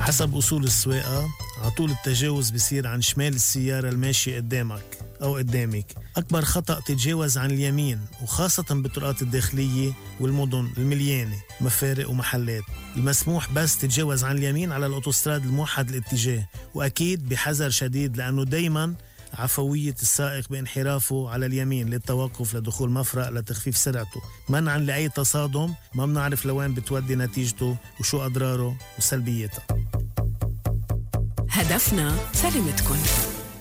حسب أصول السواقة عطول التجاوز بيصير عن شمال السيارة الماشية قدامك أو قدامك. أكبر خطأ تتجاوز عن اليمين، وخاصة بالطرقات الداخلية والمدن المليانة مفارق ومحلات. المسموح بس تتجاوز عن اليمين على الأوتوستراد الموحد الاتجاه، وأكيد بحذر شديد لأنه دايما عفوية السائق بانحرافه على اليمين للتوقف لدخول مفرق لتخفيف سرعته، منعا لأي تصادم ما بنعرف لوين بتودي نتيجته وشو أضراره وسلبياتها. هدفنا سلامتكن.